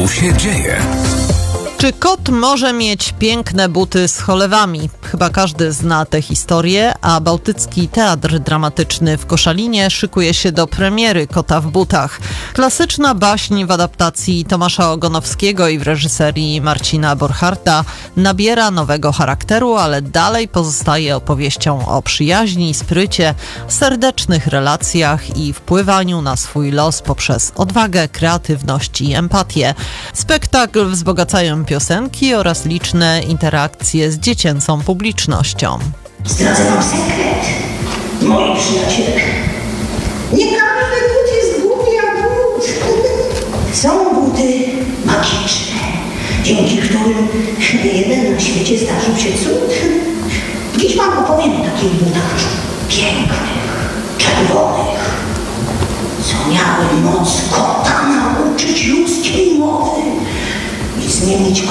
Tu się dzieje. Czy kot może mieć piękne buty z cholewami? Chyba każdy zna tę historię, a Bałtycki Teatr Dramatyczny w Koszalinie szykuje się do premiery Kota w butach. Klasyczna baśń w adaptacji Tomasza Ogonowskiego i w reżyserii Marcina Borcharta nabiera nowego charakteru, ale dalej pozostaje opowieścią o przyjaźni, sprycie, serdecznych relacjach i wpływaniu na swój los poprzez odwagę, kreatywność i empatię. Spektakl wzbogacają piosenki oraz liczne interakcje z dziecięcą publicznością. Zdradzę wam sekret, moi przyjaciele. Nie każdy but jest głupi jak but. Są buty magiczne, dzięki którym jeden na świecie zdarzył się cud. Dziś wam opowiem o takich butach pięknych, czerwonych, co miały moc kota nauczyć ludzkiej mowy i zmienić